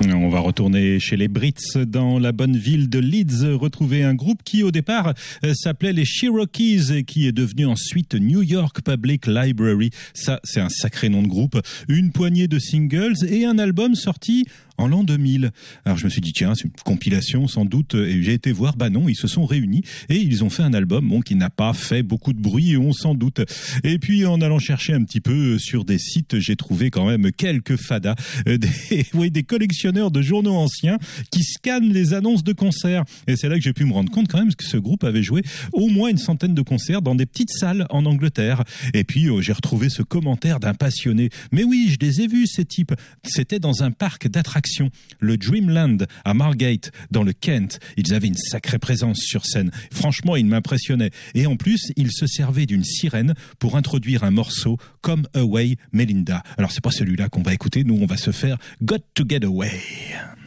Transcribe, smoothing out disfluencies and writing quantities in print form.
On va retourner chez les Brits dans la bonne ville de Leeds, retrouver un groupe qui au départ s'appelait les Cherokees et qui est devenu ensuite New York Public Library. Ça, c'est un sacré nom de groupe. Une poignée de singles et un album sorti en l'an 2000. Alors je me suis dit tiens, c'est une compilation sans doute, et j'ai été voir, bah non, ils se sont réunis et ils ont fait un album qui n'a pas fait beaucoup de bruit, on s'en doute. Et puis en allant chercher un petit peu sur des sites, j'ai trouvé quand même quelques fadas, des collectionneurs de journaux anciens qui scannent les annonces de concerts. Et c'est là que j'ai pu me rendre compte quand même que ce groupe avait joué au moins une centaine de concerts dans des petites salles en Angleterre. Et puis j'ai retrouvé ce commentaire d'un passionné. Mais oui, je les ai vus ces types. C'était dans un parc d'attractions, le Dreamland à Margate dans le Kent. Ils avaient une sacrée présence sur scène. Franchement, ils m'impressionnaient. Et en plus, ils se servaient d'une sirène pour introduire un morceau comme Away Melinda. Alors c'est pas celui-là qu'on va écouter, nous on va se faire Got to Get Away.